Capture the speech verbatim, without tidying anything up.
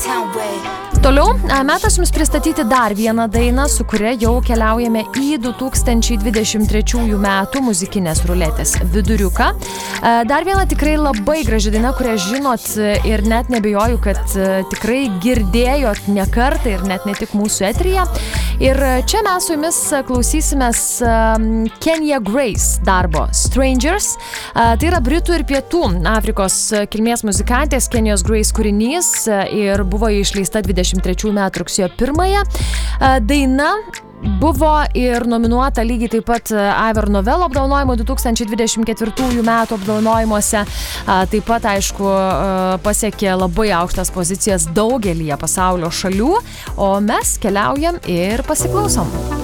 Toliau metas jums pristatyti dar vieną dainą, su kuria jau keliaujame į du tūkstančiai dvidešimt trečiųjų metų muzikinės ruletės viduriuką. Dar viena tikrai labai graži daina, kurią žinot ir net nebejoju, kad tikrai girdėjot ne kartą ir net ne tik mūsų eteryje. Ir čia mes su jumis klausysimės Kenya Grace darbo Strangers. Tai yra Britų ir Pietų Afrikos kilmės muzikantės Kenyos Grace kūrinys ir buvo išleista dvidešimt trečiųjų metų rugsėjo pirmąją. Daina buvo ir nominuota lygiai taip pat Ivor Novello apdovanojimo du tūkstančiai dvidešimt ketvirtųjų metų apdovanojimuose. Taip pat, aišku, pasiekė labai aukštas pozicijas daugelyje pasaulio šalių, o mes keliaujam ir pasiklausom.